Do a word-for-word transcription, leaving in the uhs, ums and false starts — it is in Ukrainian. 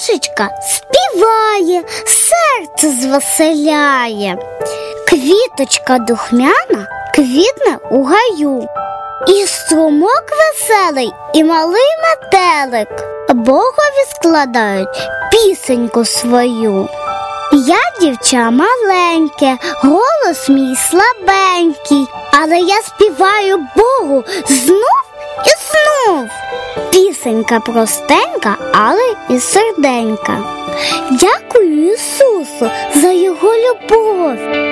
пташечка співає, серце звеселяє. Квіточка духмяна квітне у гаю, і струмок веселий, і малий метелик Богові складають пісеньку свою. Я дівча маленьке, голос мій слабенький, але я співаю Богу знов і знов. Пісенька простенька, але і серденька. Дякую Ісусу за Його любов.